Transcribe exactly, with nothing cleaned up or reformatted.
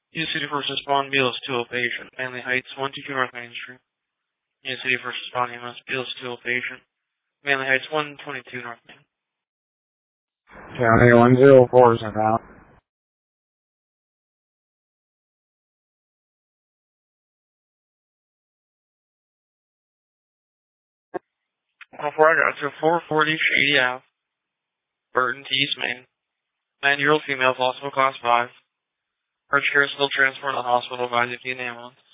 Union City First Respond, Beals two oh patient. Manly Heights, one two two North Main Street. Union City First Respond, E M S, Beals two oh patient. Manly Heights, one twenty-two North Main. County one oh four is out. one oh four, I got to four forty Shady Ave, Burton, East Main. ninety-year-old female, possible class five. Her chair is still transferred to the hospital, advised if you need an ambulance.